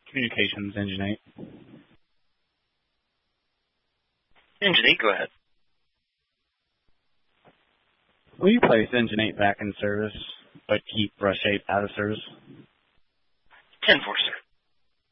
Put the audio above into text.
Communications, Engine 8. Engine 8, go ahead. Will you place Engine 8 back in service, but keep Brush 8 out of service? 10-4,